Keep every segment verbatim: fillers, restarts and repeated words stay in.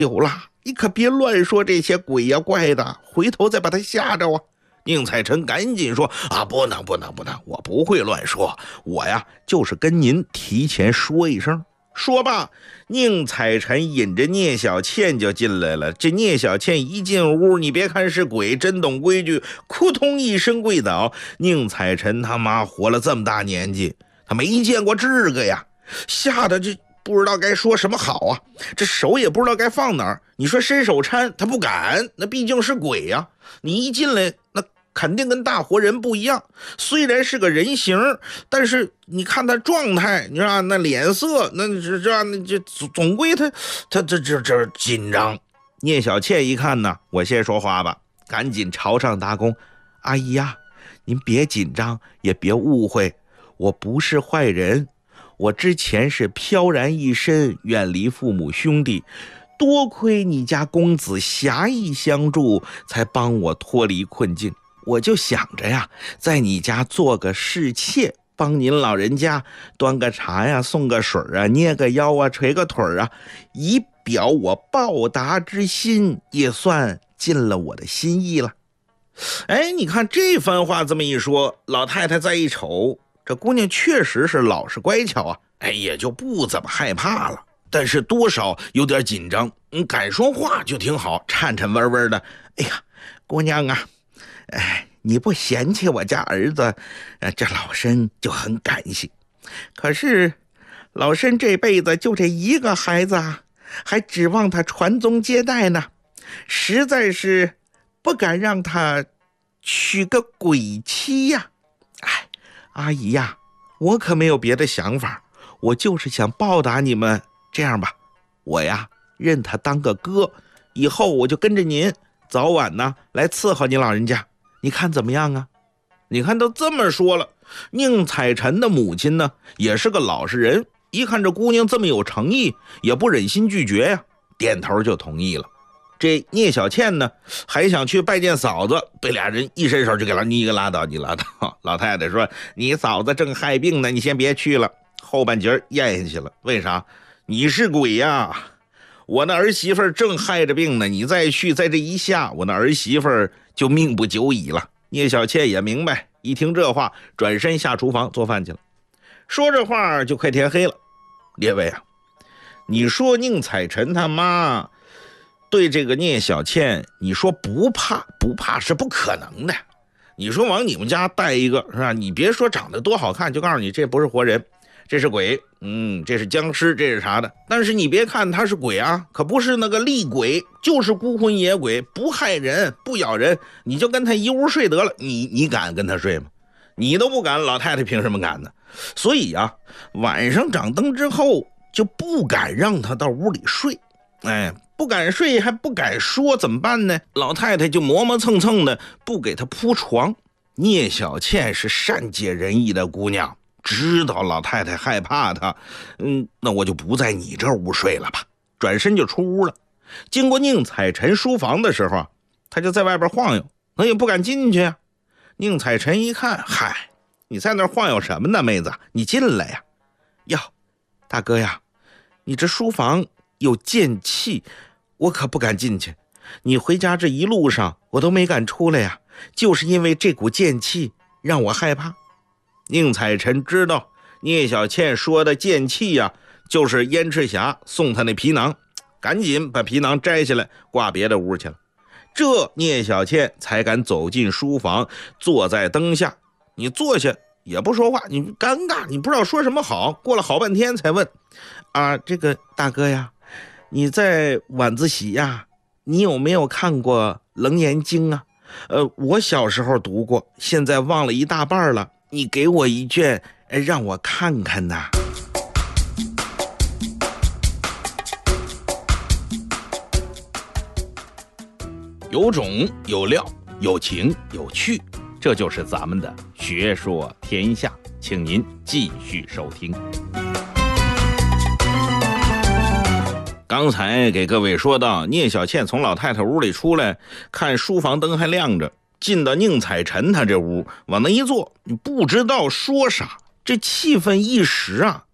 有了，你可别乱说这些鬼呀怪的，回头再把他吓着啊。宁采臣赶紧说啊，不能不能不能，我不会乱说，我呀就是跟您提前说一声。说罢，宁采臣引着聂小倩就进来了。这聂小倩一进屋，你别看是鬼，真懂规矩，扑通一声跪倒。宁采臣他妈活了这么大年纪，他没见过这个呀，吓得这不知道该说什么好啊，这手也不知道该放哪儿。你说伸手搀他不敢，那毕竟是鬼呀。你一进来，那肯定跟大活人不一样，虽然是个人形，但是你看他状态，你知道那脸色，那这这那这总归他他这这这紧张。聂小倩一看呢，我先说话吧，赶紧朝上搭躬，阿姨呀，您别紧张，也别误会，我不是坏人，我之前是飘然一身，远离父母兄弟，多亏你家公子侠义相助，才帮我脱离困境。我就想着呀，在你家做个侍妾，帮您老人家端个茶呀，送个水啊，捏个腰啊，捶个腿啊，以表我报答之心，也算尽了我的心意了。哎，你看这番话这么一说，老太太再一瞅，这姑娘确实是老实乖巧啊，哎，也就不怎么害怕了，但是多少有点紧张。嗯，敢说话就挺好，颤颤巍巍的。哎呀，姑娘啊，哎，你不嫌弃我家儿子，呃，这老身就很感谢。可是老身这辈子就这一个孩子啊，还指望他传宗接代呢，实在是不敢让他娶个鬼妻呀。哎，阿姨呀，我可没有别的想法，我就是想报答你们。这样吧，我呀认他当个哥，以后我就跟着您，早晚呢来伺候您老人家，你看怎么样啊？你看都这么说了，宁采臣的母亲呢也是个老实人，一看这姑娘这么有诚意，也不忍心拒绝呀，点头就同意了。这聂小倩呢还想去拜见嫂子，被俩人一伸手就给了，你个拉倒，你拉倒。老太太说，你嫂子正害病呢，你先别去了。后半截咽下去了，为啥？你是鬼呀，我那儿媳妇正害着病呢，你再去，再这一下，我那儿媳妇就命不久矣了。聂小倩也明白，一听这话，转身下厨房做饭去了。说这话就快天黑了。列位啊，你说宁采臣他妈对这个聂小倩，你说不怕不怕是不可能的。你说往你们家带一个是吧？你别说长得多好看，就告诉你这不是活人，这是鬼，嗯，这是僵尸，这是啥的。但是你别看他是鬼啊，可不是那个厉鬼，就是孤魂野鬼，不害人不咬人，你就跟他一屋睡得了。你你敢跟他睡吗？你都不敢，老太太凭什么敢呢？所以啊，晚上掌灯之后就不敢让他到屋里睡。哎，不敢睡还不敢说，怎么办呢？老太太就磨磨蹭蹭的不给他铺床。聂小倩是善解人意的姑娘，知道老太太害怕她，嗯，那我就不在你这屋睡了吧。转身就出屋了。经过宁采臣书房的时候，他就在外边晃悠，那也不敢进去啊。宁采臣一看，嗨，你在那晃悠什么呢，妹子？你进来呀！哟，大哥呀，你这书房有剑气，我可不敢进去。你回家这一路上我都没敢出来呀，就是因为这股剑气让我害怕。宁采臣知道聂小倩说的剑气呀，就是燕赤霞送他那皮囊，赶紧把皮囊摘下来挂别的屋去了。这聂小倩才敢走进书房，坐在灯下。你坐下也不说话，你尴尬，你不知道说什么好。过了好半天才问啊，这个大哥呀，你在晚自习呀，你有没有看过《楞严经》啊？呃，我小时候读过，现在忘了一大半了，你给我一卷，让我看看呐。有种有料，有情有趣，这就是咱们的学说天下，请您继续收听。刚才给各位说到，聂小倩从老太太屋里出来，看书房灯还亮着，进到宁采臣他这屋，往那一坐，你不知道说啥，这气氛一时啊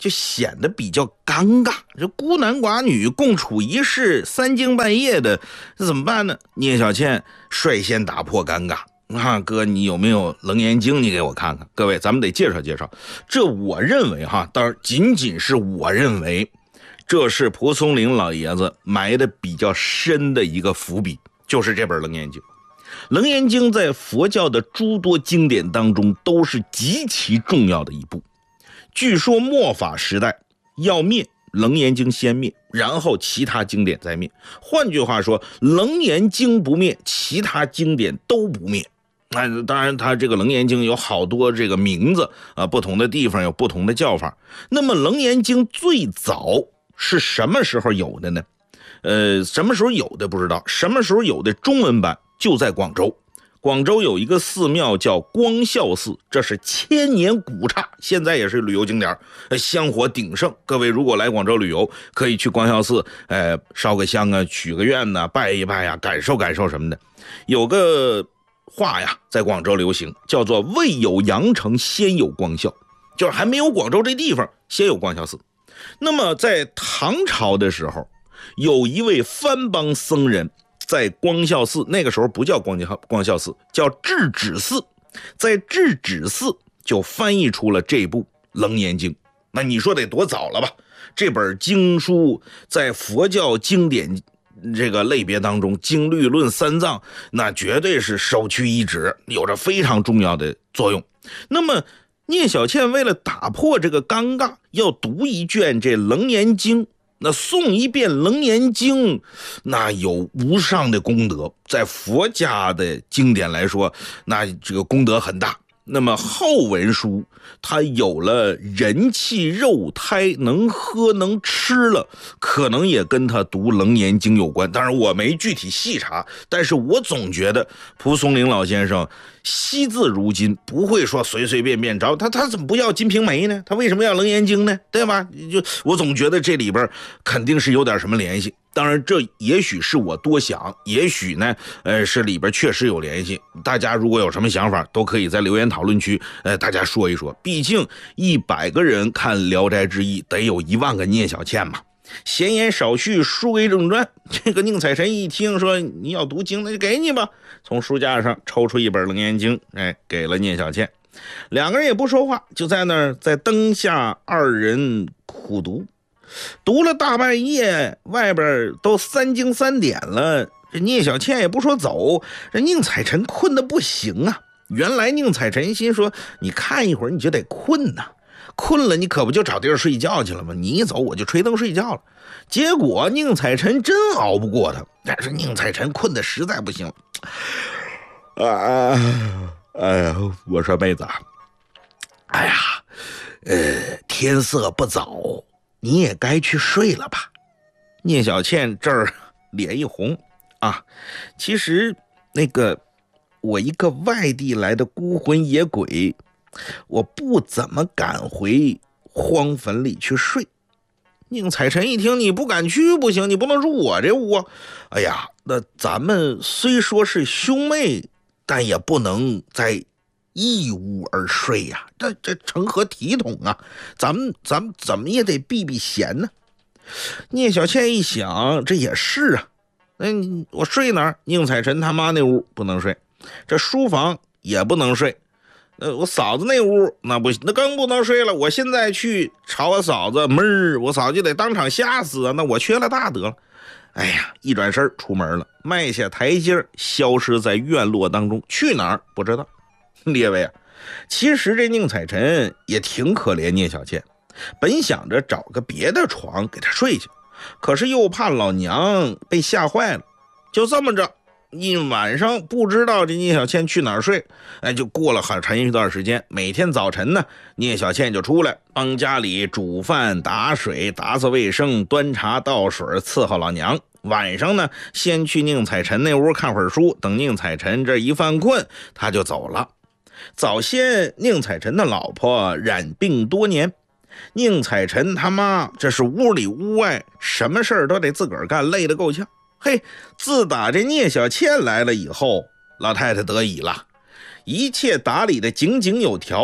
就显得比较尴尬。这孤男寡女共处一室，三更半夜的，这怎么办呢？聂小倩率先打破尴尬。啊，哥，你有没有楞严经？你给我看看。各位，咱们得介绍介绍。这我认为哈，当然仅仅是我认为，这是蒲松龄老爷子埋的比较深的一个伏笔，就是这本楞严经。楞严经在佛教的诸多经典当中都是极其重要的一部。据说末法时代要灭，楞严经先灭，然后其他经典再灭。换句话说，楞严经不灭，其他经典都不灭。那当然，它这个楞严经有好多这个名字啊，不同的地方有不同的叫法。那么楞严经最早是什么时候有的呢？呃，什么时候有的不知道，什么时候有的中文版就在广州。广州有一个寺庙叫光孝寺，这是千年古刹，现在也是旅游景点，香火鼎盛。各位如果来广州旅游，可以去光孝寺，呃，烧个香啊，许个愿呐、啊，拜一拜呀、啊，感受感受什么的。有个话呀，在广州流行，叫做“未有羊城，先有光孝”，就是还没有广州这地方，先有光孝寺。那么在唐朝的时候，有一位番邦僧人。在光孝寺，那个时候不叫光孝光孝寺，叫智止寺，在智止寺就翻译出了这部楞严经。那你说得多早了吧？这本经书在佛教经典这个类别当中，经律论三藏那绝对是首屈一指，有着非常重要的作用。那么聂小倩为了打破这个尴尬，要读一卷这楞严经，那诵一遍楞严经，那有无上的功德，在佛家的经典来说，那这个功德很大。那么后文书它有了人气肉胎，能喝能吃了，可能也跟他读楞严经有关。当然我没具体细查，但是我总觉得蒲松龄老先生惜字如金，不会说随随便便找他，他怎么不要金瓶梅呢？他为什么要楞严经呢？对吧？就我总觉得这里边肯定是有点什么联系。当然这也许是我多想，也许呢呃是里边确实有联系。大家如果有什么想法都可以在留言讨论区呃大家说一说，毕竟一百个人看聊斋志异得有一万个聂小倩嘛。闲言少叙，书归正传。这个宁采臣一听说你要读经，那就给你吧，从书架上抽出一本楞严经，哎，给了聂小倩。两个人也不说话，就在那儿在灯下二人苦读。读了大半夜，外边都三更三点了，这聂小倩也不说走，这宁采臣困得不行啊。原来宁采臣心说，你看一会儿你就得困呐，困了你可不就找地儿睡觉去了吗？你一走我就吹灯睡觉了。结果宁采臣真熬不过他，但是宁采臣困得实在不行了。啊，哎呀，我说妹子，哎呀，呃，天色不早，你也该去睡了吧。聂小倩这儿脸一红啊，其实那个我一个外地来的孤魂野鬼，我不怎么敢回荒坟里去睡。宁采臣一听，你不敢去不行，你不能入我这屋啊。哎呀，那咱们虽说是兄妹，但也不能在一屋而睡呀、啊，这这成何体统啊？咱们咱们怎么也得避避嫌呢。聂小倩一想，这也是啊，那我睡哪儿？宁采臣他妈那屋不能睡，这书房也不能睡，呃，我嫂子那屋那不行，那更不能睡了。我现在去吵我嫂子门儿，我嫂子就得当场吓死啊！那我缺了大德了。哎呀，一转身出门了，迈下台阶，消失在院落当中，去哪儿不知道。列位啊，其实这宁采臣也挺可怜聂小倩，本想着找个别的床给她睡去，可是又怕老娘被吓坏了，就这么着一晚上不知道这聂小倩去哪儿睡。哎，就过了很长一段时间，每天早晨呢，聂小倩就出来帮家里煮饭打水打扫卫生端茶倒水伺候老娘。晚上呢，先去宁采臣那屋看会儿书，等宁采臣这一犯困他就走了。早先宁采臣的老婆染病多年，宁采臣他妈这是屋里屋外什么事儿都得自个儿干，累得够呛。嘿，自打这聂小倩来了以后，老太太得以了，一切打理的井井有条，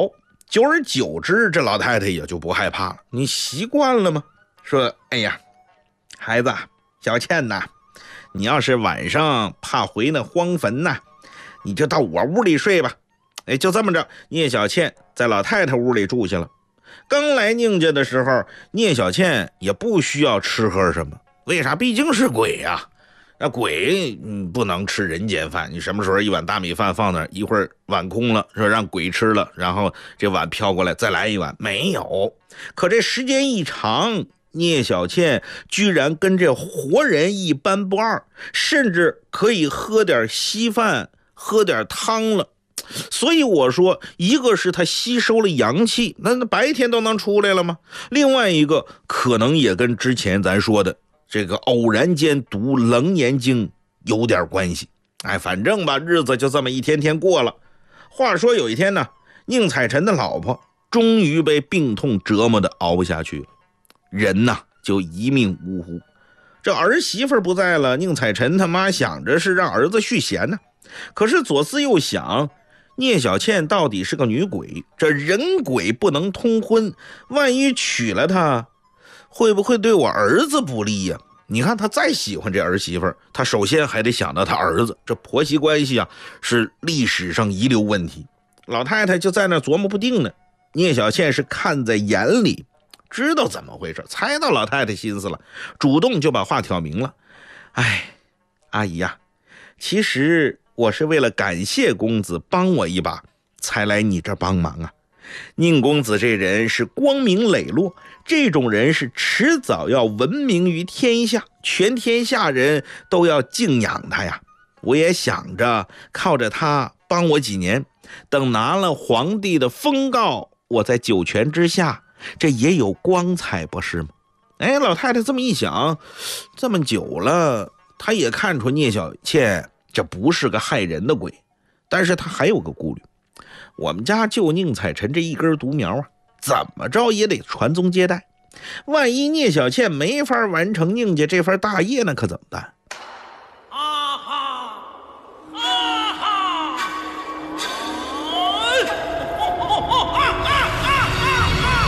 久而久之，这老太太也就不害怕了。你习惯了吗？说，哎呀，孩子小倩呐，你要是晚上怕回那荒坟呐，你就到我屋里睡吧。哎，就这么着，聂小倩在老太太屋里住下了。刚来宁家的时候，聂小倩也不需要吃喝什么，为啥？毕竟是鬼呀、啊。那鬼嗯不能吃人间饭，你什么时候一碗大米饭放那儿，一会儿碗空了，说让鬼吃了，然后这碗飘过来再来一碗，没有。可这时间一长，聂小倩居然跟这活人一般不二，甚至可以喝点稀饭，喝点汤了。所以我说，一个是他吸收了阳气，那白天都能出来了吗？另外一个可能也跟之前咱说的这个偶然间读楞严经有点关系。哎，反正吧，日子就这么一天天过了。话说有一天呢，宁采臣的老婆终于被病痛折磨的熬不下去了，人呢就一命呜呼。这儿媳妇不在了，宁采臣他妈想着是让儿子续弦呢，可是左思右想，聂小倩到底是个女鬼，这人鬼不能通婚，万一娶了她，会不会对我儿子不利呀、啊？你看他再喜欢这儿媳妇，他首先还得想到他儿子，这婆媳关系啊是历史上遗留问题。老太太就在那琢磨不定呢。聂小倩是看在眼里，知道怎么回事，猜到老太太心思了，主动就把话挑明了。哎，阿姨呀、啊，其实我是为了感谢公子帮我一把才来你这帮忙啊。宁公子这人是光明磊落，这种人是迟早要闻名于天下，全天下人都要敬仰他呀。我也想着靠着他帮我几年，等拿了皇帝的封诰，我在九泉之下，这也有光彩不是吗？哎，老太太这么一想，这么久了，她也看出聂小倩这不是个害人的鬼，但是她还有个顾虑，我们家就宁采臣这一根独苗啊，怎么着也得传宗接代，万一聂小倩没法完成宁家这份大业，那可怎么办？